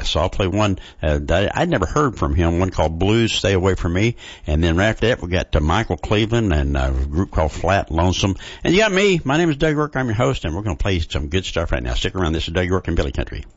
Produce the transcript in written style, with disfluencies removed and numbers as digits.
So I'll play one that I'd never heard from him, one called Blues Stay Away From Me. And then right after that, we got Michael Cleveland and a group called Flat Lonesome. And you got me. My name is Doug York. I'm your host, and we're going to play some good stuff right now. Stick around. This is Doug York and Billy Country.